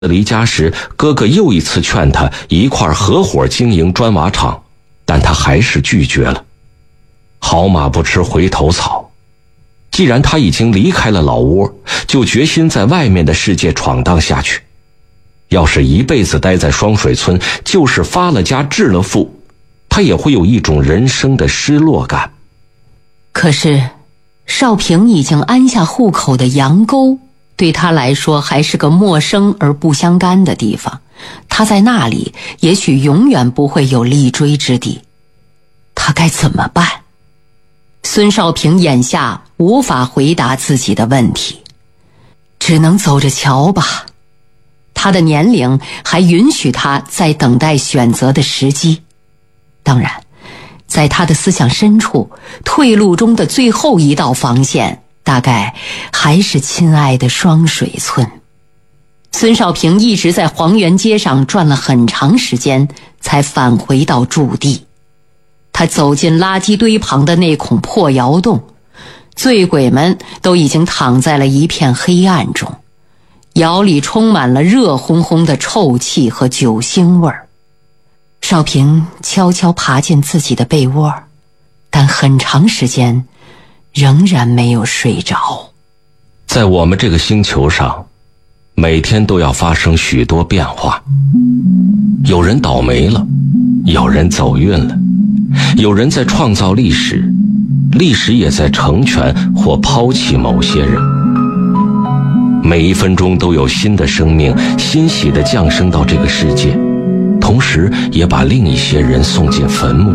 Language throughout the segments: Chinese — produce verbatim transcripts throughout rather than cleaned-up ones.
离家时，哥哥又一次劝他一块儿合伙经营砖瓦厂，但他还是拒绝了。好马不吃回头草，既然他已经离开了老窝，就决心在外面的世界闯荡下去。要是一辈子待在双水村，就是发了家致了富，他也会有一种人生的失落感。 可是少平已经安下户口的杨沟对他来说还是个陌生而不相干的地方，他在那里也许永远不会有立锥之地。他该怎么办？孙少平眼下无法回答自己的问题，只能走着瞧吧。他的年龄还允许他在等待选择的时机。当然，在他的思想深处，退路中的最后一道防线大概还是亲爱的双水村。孙少平一直在黄园街上转了很长时间，才返回到驻地。他走进垃圾堆旁的那孔破窑洞，醉鬼们都已经躺在了一片黑暗中，窑里充满了热烘烘的臭气和酒腥味儿。少平悄悄爬进自己的被窝，但很长时间仍然没有睡着。 在我们这个星球上，每天都要发生许多变化，有人倒霉了，有人走运了，有人在创造历史，历史也在成全或抛弃某些人。每一分钟都有新的生命欣喜地降生到这个世界，同时也把另一些人送进坟墓。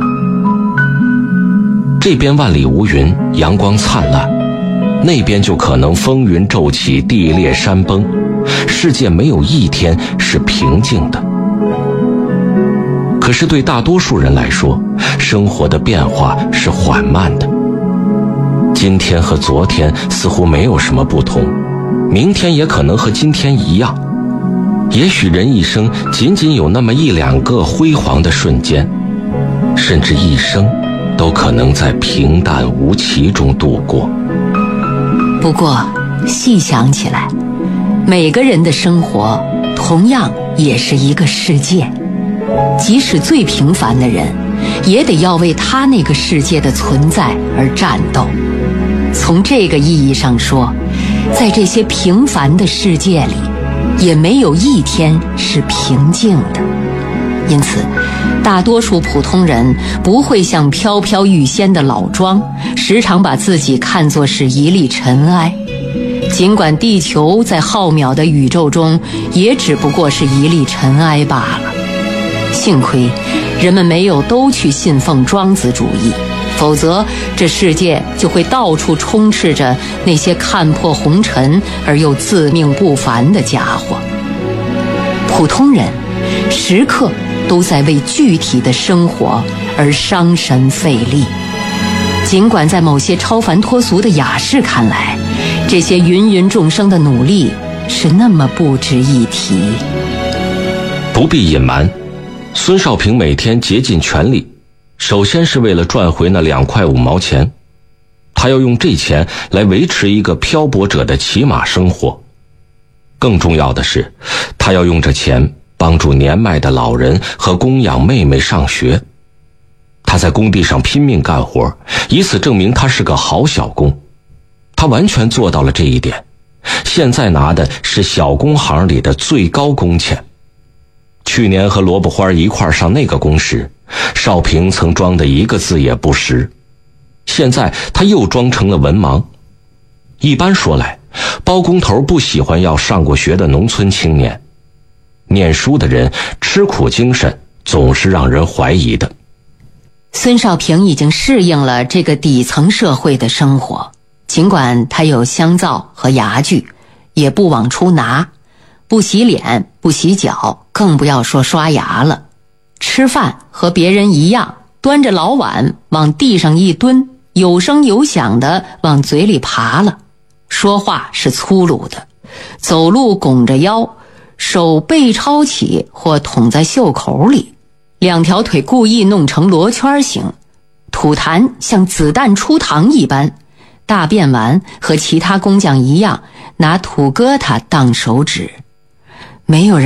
这边万里无云，阳光灿烂，那边就可能风云骤起，地裂山崩，世界没有一天是平静的。可是对大多数人来说，生活的变化是缓慢的。今天和昨天似乎没有什么不同，明天也可能和今天一样。也许人一生仅仅有那么一两个辉煌的瞬间，甚至一生都可能在平淡无奇中度过。 不过细想起来，每个人的生活同样也是一个世界，即使最平凡的人，也得要为他那个世界的存在而战斗。从这个意义上说，在这些平凡的世界里，也没有一天是平静的。因此，大多数普通人不会像飘飘欲仙的老庄，时常把自己看作是一粒尘埃。尽管地球在浩渺的宇宙中也只不过是一粒尘埃罢了。幸亏人们没有都去信奉庄子主义，否则这世界就会到处充斥着那些看破红尘而又自命不凡的家伙。普通人时刻都在为具体的生活而伤神费力，尽管在某些超凡脱俗的雅士看来，这些芸芸众生的努力是那么不值一提。 不必隐瞒，孙少平每天竭尽全力，首先是为了赚回那两块五毛钱，他要用这钱来维持一个漂泊者的起码生活。更重要的是，他要用这钱帮助年迈的老人和供养妹妹上学。他在工地上拼命干活，以此证明他是个好小工。他完全做到了这一点，现在拿的是小工行里的最高工钱。去年和萝卜花一块上那个工时，少平曾装的一个字也不识，现在他又装成了文盲。一般说来，包工头不喜欢要上过学的农村青年，念书的人吃苦精神总是让人怀疑的。 孙少平已经适应了这个底层社会的生活，尽管他有香皂和牙具，也不往出拿，不洗脸，不洗脚，更不要说刷牙了。吃饭和别人一样，端着老碗往地上一蹲，有声有响地往嘴里扒了。说话是粗鲁的，走路拱着腰，手背抄起或捅在袖口里，两条腿故意弄成罗圈形，吐痰像子弹出膛一般，大便完和其他工匠一样，拿土疙瘩当手指。 没有人